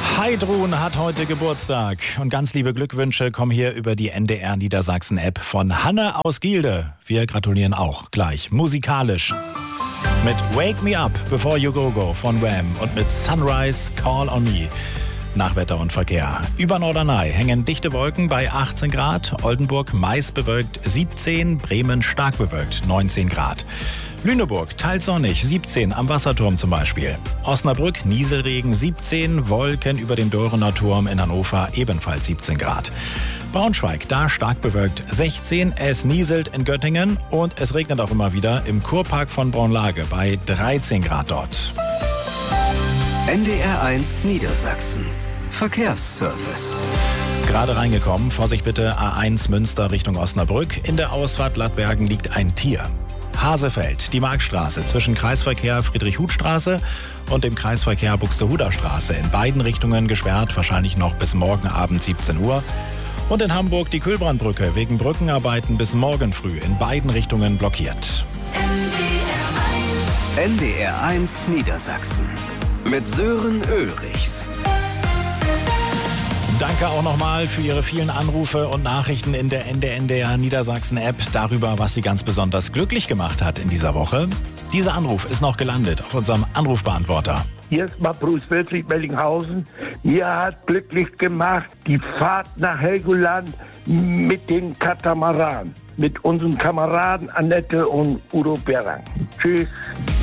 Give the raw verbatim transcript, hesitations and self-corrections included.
Heidrun hat heute Geburtstag und ganz liebe Glückwünsche kommen hier über die N D R Niedersachsen App von Hanne aus Gielde. Wir gratulieren auch gleich musikalisch mit Wake Me Up Before You Go Go von Wham und mit Sunrise Call on Me. Nach Wetter und Verkehr. Über Norderney hängen dichte Wolken bei achtzehn Grad, Oldenburg meist bewölkt siebzehn, Bremen stark bewölkt neunzehn Grad. Lüneburg teils sonnig, siebzehn am Wasserturm zum Beispiel. Osnabrück Nieselregen siebzehn, Wolken über dem Dörener Turm in Hannover ebenfalls siebzehn Grad. Braunschweig da stark bewölkt sechzehn, es nieselt in Göttingen und es regnet auch immer wieder im Kurpark von Braunlage bei dreizehn Grad dort. N D R eins Niedersachsen. Verkehrsservice. Gerade reingekommen, Vorsicht bitte, A eins Münster Richtung Osnabrück. In der Ausfahrt Lattbergen liegt ein Tier. Hasefeld, die Marktstraße zwischen Kreisverkehr Friedrich-Huth-Straße und dem Kreisverkehr Buxtehuder Straße. In beiden Richtungen gesperrt, wahrscheinlich noch bis morgen Abend siebzehn Uhr. Und in Hamburg die Kühlbrandbrücke wegen Brückenarbeiten bis morgen früh in beiden Richtungen blockiert. N D R eins Niedersachsen. Mit Sören Ulrichs. Danke auch nochmal für Ihre vielen Anrufe und Nachrichten in der N D R Niedersachsen App darüber, was Sie ganz besonders glücklich gemacht hat in dieser Woche. Dieser Anruf ist noch gelandet auf unserem Anrufbeantworter. Hier ist mal Bruce Wilfried Mellinghausen. Mir hat glücklich gemacht die Fahrt nach Helgoland mit den Katamaran. Mit unseren Kameraden Annette und Udo Berang. Tschüss.